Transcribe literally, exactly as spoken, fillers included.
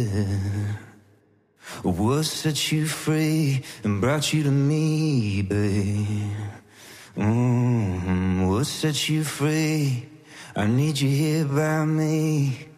What set you free and brought you to me, babe? Mm-hmm. What set you free? I need you here by me.